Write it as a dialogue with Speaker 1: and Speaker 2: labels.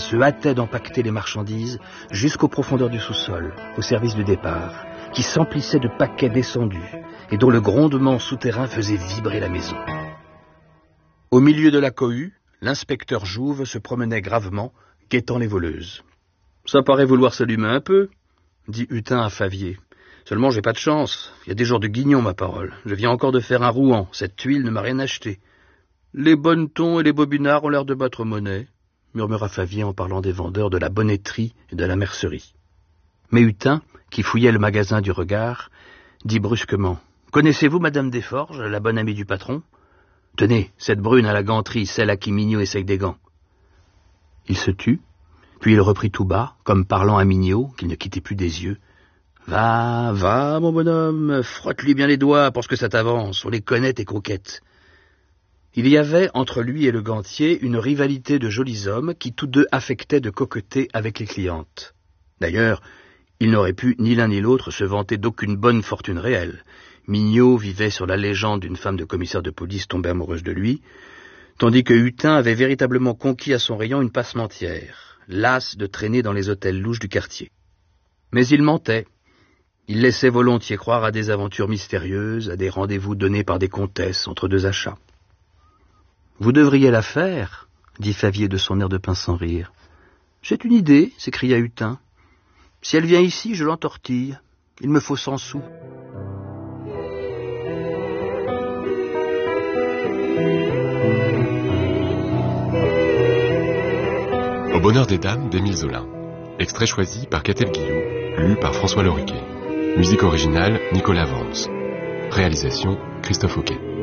Speaker 1: se hâtaient d'empaqueter les marchandises jusqu'aux profondeurs du sous-sol, au service du départ, qui s'emplissait de paquets descendus et dont le grondement souterrain faisait vibrer la maison. Au milieu de la cohue, l'inspecteur Jouve se promenait gravement, guettant les voleuses. « Ça paraît vouloir s'allumer un peu, » dit Hutin à Favier. « Seulement, j'ai pas de chance. Il y a des jours de guignon, ma parole. Je viens encore de faire un Rouen. Cette tuile ne m'a rien acheté. » « Les bonnetons et les bobinards ont l'air de battre monnaie, » murmura Favier en parlant des vendeurs de la bonnetterie et de la mercerie. Mais Hutin, qui fouillait le magasin du regard, dit brusquement « Connaissez-vous Madame Desforges, la bonne amie du patron ? Tenez, cette brune à la ganterie, celle à qui Mignot essaye des gants. » Il se tut, puis il reprit tout bas, comme parlant à Mignot, qu'il ne quittait plus des yeux. « Va, va, mon bonhomme, frotte-lui bien les doigts pour que ça t'avance, on les connaît tes coquettes. » Il y avait entre lui et le gantier une rivalité de jolis hommes qui tous deux affectaient de coqueter avec les clientes. D'ailleurs, ils n'auraient pu ni l'un ni l'autre se vanter d'aucune bonne fortune réelle. Mignot vivait sur la légende d'une femme de commissaire de police tombée amoureuse de lui, tandis que Hutin avait véritablement conquis à son rayon une passementière, lasse de traîner dans les hôtels louches du quartier. Mais il mentait. Il laissait volontiers croire à des aventures mystérieuses, à des rendez-vous donnés par des comtesses entre deux achats. « Vous devriez la faire, » dit Favier de son air de pince sans rire. « J'ai une idée, » s'écria Hutin. « Si elle vient ici, je l'entortille. Il me faut 100 sous. »
Speaker 2: Au bonheur des dames d'Émile Zola. Extrait choisi par Catel Guillou, lu par François Loriquet. Musique originale, Nicolas Vance. Réalisation, Christophe Auquet.